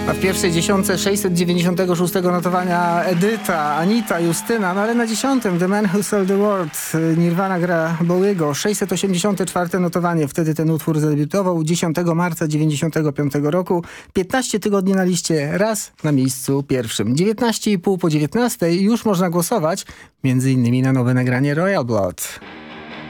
A w pierwszej dziesiątce 696 notowania Edyta, Anita, Justyna, no ale na 10 The Man Who Sold the World, Nirvana gra Bowiego, 684 notowanie, wtedy ten utwór zadebiutował 10 marca 95 roku, 15 tygodni na liście, raz na miejscu pierwszym. 19,5 po 19 już można głosować, między innymi na nowe nagranie Royal Blood.